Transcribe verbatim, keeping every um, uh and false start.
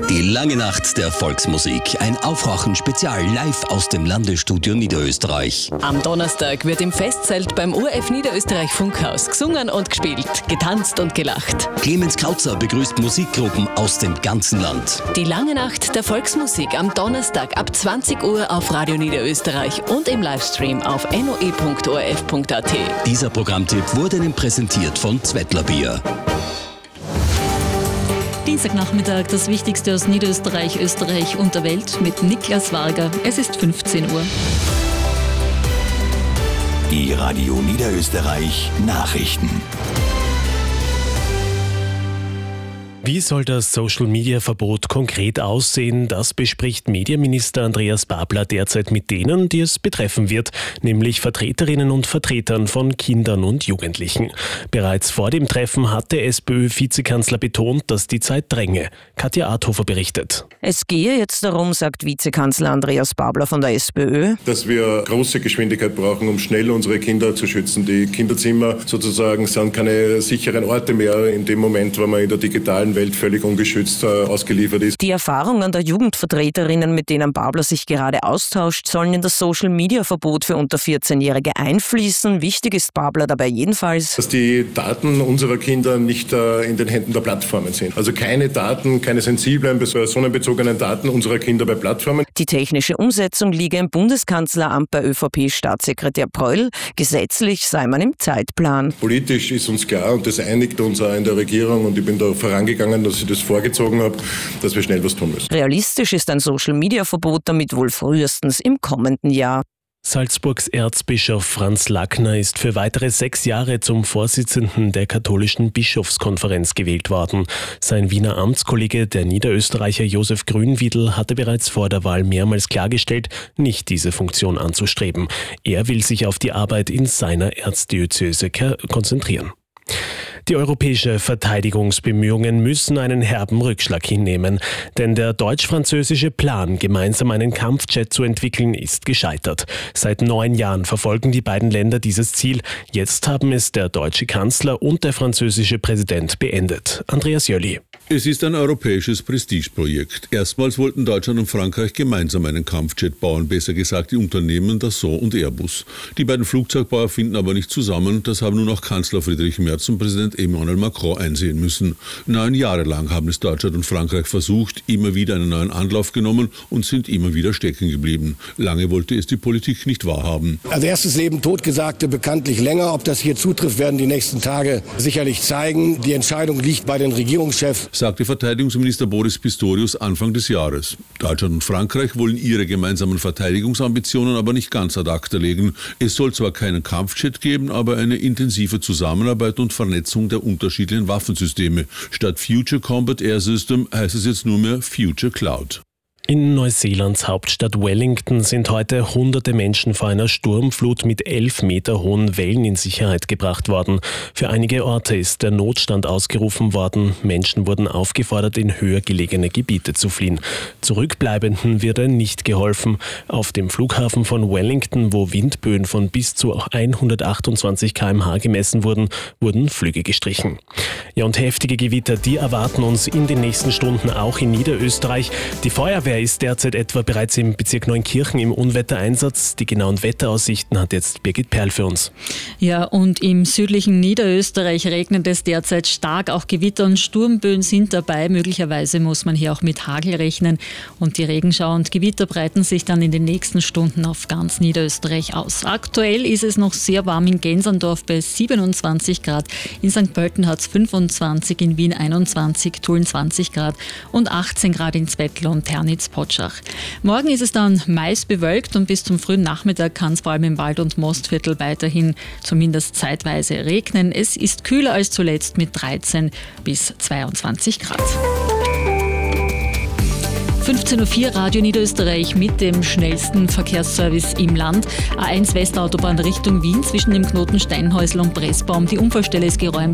Die lange Nacht der Volksmusik. Ein Aufwachen-Spezial live aus dem Landesstudio Niederösterreich. Am Donnerstag wird im Festzelt beim O R F Niederösterreich Funkhaus gesungen und gespielt, getanzt und gelacht. Clemens Krautzer begrüßt Musikgruppen aus dem ganzen Land. Die lange Nacht der Volksmusik am Donnerstag ab zwanzig Uhr auf Radio Niederösterreich und im Livestream auf n o e punkt o r f punkt a t. Dieser Programmtipp wurde Ihnen präsentiert von Zwettler Bier. Dienstagnachmittag, das Wichtigste aus Niederösterreich, Österreich und der Welt mit Niklas Varga. Es ist fünfzehn Uhr. Die Radio Niederösterreich Nachrichten. Wie soll das Social-Media-Verbot konkret aussehen? Das bespricht Medienminister Andreas Babler derzeit mit denen, die es betreffen wird, nämlich Vertreterinnen und Vertretern von Kindern und Jugendlichen. Bereits vor dem Treffen hatte SPÖ-Vizekanzler betont, dass die Zeit dränge. Katja Arthofer berichtet. Es gehe jetzt darum, sagt Vizekanzler Andreas Babler von der SPÖ, dass wir große Geschwindigkeit brauchen, um schnell unsere Kinder zu schützen. Die Kinderzimmer sozusagen sind keine sicheren Orte mehr in dem Moment, wo man in der digitalen Welt völlig ungeschützt äh, ausgeliefert ist. Die Erfahrungen der Jugendvertreterinnen, mit denen Babler sich gerade austauscht, sollen in das Social-Media-Verbot für unter vierzehnjährige einfließen. Wichtig ist Babler dabei jedenfalls, dass die Daten unserer Kinder nicht äh, in den Händen der Plattformen sind. Also keine Daten, keine sensiblen, personenbezogenen Daten unserer Kinder bei Plattformen. Die technische Umsetzung liege im Bundeskanzleramt bei ÖVP-Staatssekretär Pröll. Gesetzlich sei man im Zeitplan. Politisch ist uns klar, und das einigt uns auch in der Regierung, und ich bin da vorangegangen, dass ich das vorgezogen habe, dass wir schnell was tun müssen. Realistisch ist ein Social-Media-Verbot damit wohl frühestens im kommenden Jahr. Salzburgs Erzbischof Franz Lackner ist für weitere sechs Jahre zum Vorsitzenden der katholischen Bischofskonferenz gewählt worden. Sein Wiener Amtskollege, der Niederösterreicher Josef Grünwiedl, hatte bereits vor der Wahl mehrmals klargestellt, nicht diese Funktion anzustreben. Er will sich auf die Arbeit in seiner Erzdiözese konzentrieren. Die europäischen Verteidigungsbemühungen müssen einen herben Rückschlag hinnehmen, denn der deutsch-französische Plan, gemeinsam einen Kampfjet zu entwickeln, ist gescheitert. Seit neun Jahren verfolgen die beiden Länder dieses Ziel. Jetzt haben es der deutsche Kanzler und der französische Präsident beendet. Andreas Jölli. Es ist ein europäisches Prestigeprojekt. Erstmals wollten Deutschland und Frankreich gemeinsam einen Kampfjet bauen, besser gesagt die Unternehmen Dassault und Airbus. Die beiden Flugzeugbauer finden aber nicht zusammen, das haben nun auch Kanzler Friedrich Merz und Präsident Emmanuel Macron einsehen müssen. Neun Jahre lang haben es Deutschland und Frankreich versucht, immer wieder einen neuen Anlauf genommen und sind immer wieder stecken geblieben. Lange wollte es die Politik nicht wahrhaben. Als erstes Leben Totgesagte bekanntlich länger. Ob das hier zutrifft, werden die nächsten Tage sicherlich zeigen. Die Entscheidung liegt bei den Regierungschefs, sagte Verteidigungsminister Boris Pistorius Anfang des Jahres. Deutschland und Frankreich wollen ihre gemeinsamen Verteidigungsambitionen aber nicht ganz ad acta legen. Es soll zwar keinen Kampfjet geben, aber eine intensive Zusammenarbeit und Vernetzung der unterschiedlichen Waffensysteme. Statt Future Combat Air System heißt es jetzt nur mehr Future Cloud. In Neuseelands Hauptstadt Wellington sind heute hunderte Menschen vor einer Sturmflut mit elf Meter hohen Wellen in Sicherheit gebracht worden. Für einige Orte ist der Notstand ausgerufen worden. Menschen wurden aufgefordert, in höher gelegene Gebiete zu fliehen. Zurückbleibenden wird nicht geholfen. Auf dem Flughafen von Wellington, wo Windböen von bis zu hundertachtundzwanzig Kilometer pro Stunde gemessen wurden, wurden Flüge gestrichen. Ja, und heftige Gewitter, die erwarten uns in den nächsten Stunden auch in Niederösterreich. Die Feuerwehr ist derzeit etwa bereits im Bezirk Neunkirchen im Unwettereinsatz. Die genauen Wetteraussichten hat jetzt Birgit Perl für uns. Ja, und im südlichen Niederösterreich regnet es derzeit stark. Auch Gewitter und Sturmböen sind dabei. Möglicherweise muss man hier auch mit Hagel rechnen. Und die Regenschauer und Gewitter breiten sich dann in den nächsten Stunden auf ganz Niederösterreich aus. Aktuell ist es noch sehr warm in Genserndorf bei siebenundzwanzig Grad. In Sankt Pölten hat es fünfundzwanzig, in Wien einundzwanzig, Tulln zwanzig Grad und achtzehn Grad in Zwettl und Ternitz. Potschach. Morgen ist es dann meist bewölkt und bis zum frühen Nachmittag kann es vor allem im Wald- und Mostviertel weiterhin zumindest zeitweise regnen. Es ist kühler als zuletzt mit dreizehn bis zweiundzwanzig Grad. fünfzehn Uhr vier Radio Niederösterreich mit dem schnellsten Verkehrsservice im Land. A eins Westautobahn Richtung Wien zwischen dem Knoten Steinhäusl und Pressbaum. Die Unfallstelle ist geräumt.